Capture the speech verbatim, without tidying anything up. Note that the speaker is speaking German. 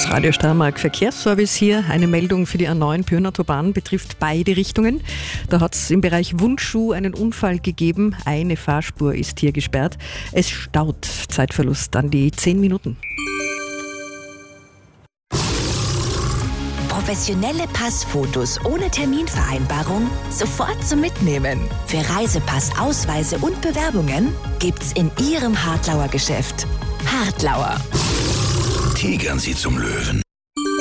Radio Steiermark Verkehrsservice hier. Eine Meldung für die A neun Pirna-Autobahn betrifft beide Richtungen. Da hat es im Bereich Wundschuh einen Unfall gegeben. Eine Fahrspur ist hier gesperrt. Es staut. Zeitverlust an die zehn Minuten. Professionelle Passfotos ohne Terminvereinbarung sofort zum Mitnehmen. Für Reisepass, Ausweise und Bewerbungen gibt's in Ihrem Hartlauer Geschäft. Hartlauer. Tigern Sie zum Löwen.